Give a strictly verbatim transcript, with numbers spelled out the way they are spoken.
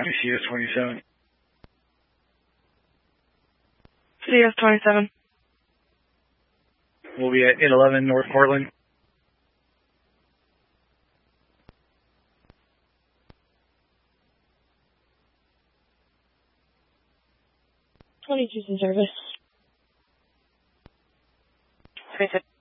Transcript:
County C S twenty-seven. C S twenty-seven. We'll be at eight eleven North Portland. twenty-two's in service. twenty-six.